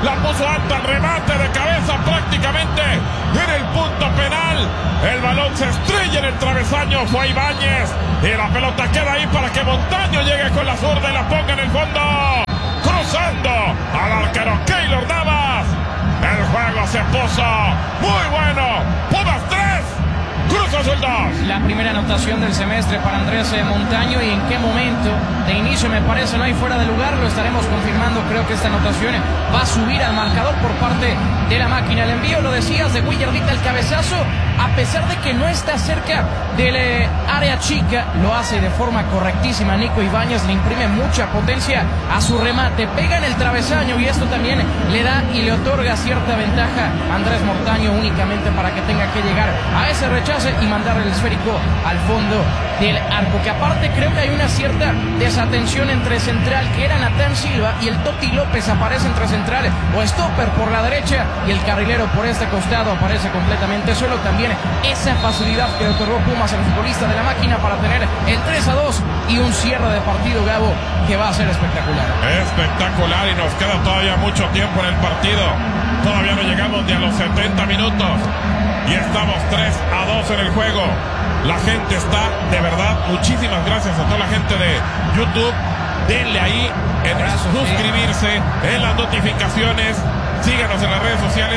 la puso alta, el remate de cabeza prácticamente en el punto penal. El balón se estrella en el travesaño, fue Ibáñez y la pelota queda ahí para que Montaño llegue con la zurda y la ponga en el fondo, cruzando al arquero Keylor Navas. El juego se puso muy bueno. Pumas 3, Cruz Azul 2. La primera anotación del semestre para Andrés Montaño. Y en qué momento de inicio me parece no hay fuera de lugar. Lo estaremos confirmando. Creo que esta anotación va a subir al marcador por parte de la máquina. El envío, lo decías, de Willardita, el cabezazo, a pesar de que no está cerca del área chica, lo hace de forma correctísima. Nico Ibáñez le imprime mucha potencia a su remate, pega en el travesaño y esto también le da y le otorga cierta ventaja a Andrés Montaño, únicamente para que tenga que llegar a ese rechace y mandar el esférico al fondo del arco, que aparte creo que hay una cierta desatención entre central, que era Natán Silva, y el Toti López aparece entre central o stopper por la derecha y el carrilero por este costado aparece completamente solo. También esa facilidad que le otorgó Pumas al futbolista de la máquina para tener el 3-2 y un cierre de partido, Gabo, que va a ser espectacular. Espectacular, y nos queda todavía mucho tiempo en el partido. Todavía no llegamos ni a los 70 minutos y estamos 3-2 en el juego. La gente está, de verdad, muchísimas gracias a toda la gente de YouTube. Denle ahí en suscribirse, en las notificaciones. Síganos en las redes sociales,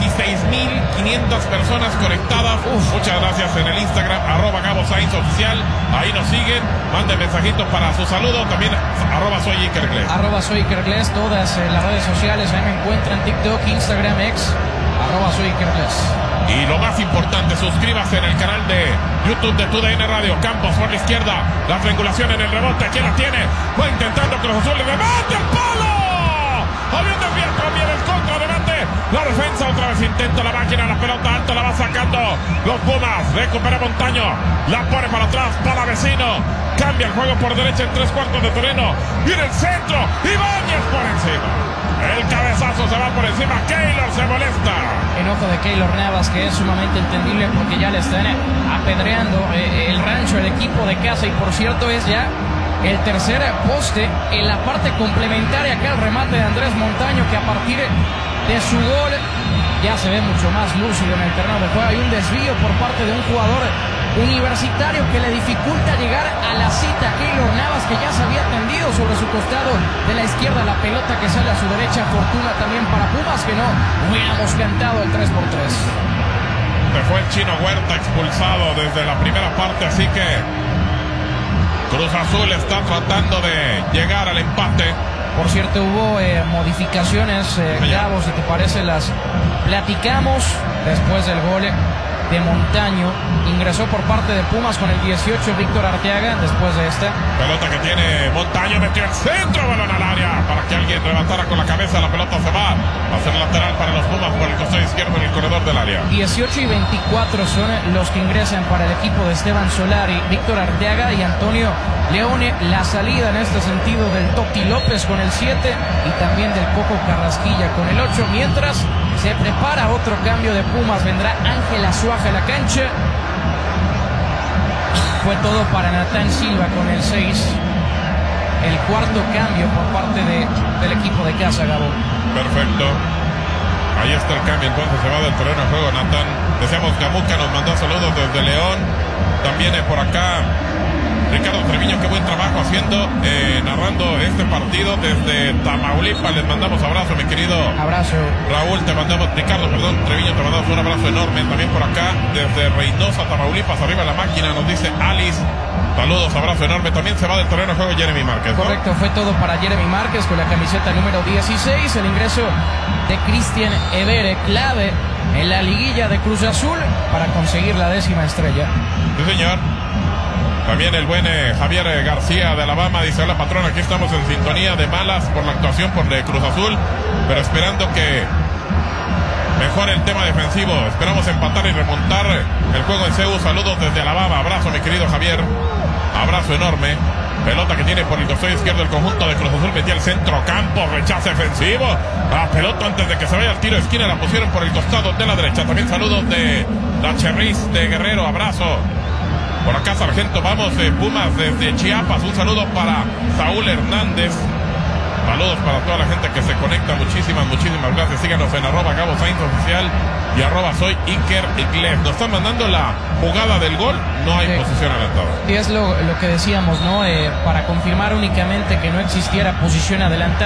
26.500 personas conectadas. Muchas gracias en el Instagram, @GaboSainzOficial. Ahí nos siguen, manden mensajitos para su saludo. También @SoyIkerGles. @SoyIkerGles, todas las redes sociales. Ahí me encuentran, TikTok, Instagram, X, @SoyIkerGles. Y lo más importante, suscríbase en el canal de YouTube de TUDN Radio. Campos por la izquierda, la triangulación en el rebote. ¿Quién la tiene? Va intentando Cruz Azul, el remate, el palo. Había un desvío, también el contrarremate. La defensa otra vez intenta la máquina, la pelota alta la va sacando los Pumas. Recupera Montaño, la pone para atrás, para Vecino. Cambia el juego por derecha en 3/4 de terreno. Viene el centro, Ibáñez por encima. El cabezazo se va por encima, Keylor se molesta. Enojo de Keylor Navas, que es sumamente entendible porque ya le están apedreando el rancho, el equipo de casa. Y por cierto, es ya el tercer poste en la parte complementaria acá el remate de Andrés Montaño, que a partir de su gol ya se ve mucho más lúcido en el terreno de juego. Hay un desvío por parte de un jugador universitario que le dificulta llegar a la cita. Keylor Navas, que ya se había tendido sobre su costado de la izquierda, la pelota que sale a su derecha. Fortuna también para Pumas, que no hubiéramos cantado el 3-3. Se fue el Chino Huerta expulsado desde la primera parte, así que Cruz Azul está tratando de llegar al empate. Por cierto, hubo modificaciones, Gabo, si te parece, las platicamos después del gol de Montaño. Ingresó por parte de Pumas con el 18 Víctor Arteaga después de esta. Pelota que tiene Montaño, metió el centro, balón al área para que alguien levantara con la cabeza. La pelota se va a ser lateral para los Pumas por el costado izquierdo en el corredor del área. 18 y 24 son los que ingresan para el equipo de Esteban Solari, Víctor Arteaga y Antonio Leone. La salida en este sentido del Toti López con el 7 y también del Coco Carrasquilla con el 8. Mientras se prepara otro cambio de Pumas, vendrá Ángel Azuaje a la cancha. Fue todo para Natán Silva con el 6. El cuarto cambio por parte del equipo de casa, Gabo. Perfecto. Ahí está el cambio, entonces se va del terreno de juego Natán. Decíamos, Camuca nos mandó saludos desde León. También por acá Ricardo Treviño, qué buen trabajo haciendo, narrando este partido desde Tamaulipas. Les mandamos abrazo, mi querido. Abrazo. Raúl, te mandamos, Ricardo, perdón, Treviño, te mandamos un abrazo enorme. También por acá, desde Reynosa, Tamaulipas, arriba la máquina, nos dice Alice. Saludos, abrazo enorme. También se va del terreno de juego Jeremy Márquez, ¿no? Correcto, fue todo para Jeremy Márquez con la camiseta número 16. El ingreso de Cristian Evere, clave en la liguilla de Cruz Azul para conseguir la 10ª estrella. Sí, señor. También el buen Javier García de Alabama dice: hola patrón, aquí estamos en sintonía de malas por la actuación por de Cruz Azul, pero esperando que mejore el tema defensivo. Esperamos empatar y remontar el juego en CEU. Saludos desde Alabama. Abrazo, mi querido Javier. Abrazo enorme. Pelota que tiene por el costado izquierdo el conjunto de Cruz Azul. Metía el centro campo, rechace defensivo. La pelota antes de que se vaya al tiro de esquina la pusieron por el costado de la derecha. También saludos de la Cherris de Guerrero. Abrazo. Por acá, Sargento, vamos, Pumas desde Chiapas. Un saludo para Saúl Hernández. Saludos para toda la gente que se conecta. Muchísimas gracias. Síganos en @GaboSainzOficial y @soy Iker Iglesias. Nos están mandando la jugada del gol. No hay posición adelantada. Y es lo que decíamos, ¿no? Para confirmar únicamente que no existiera posición adelantada.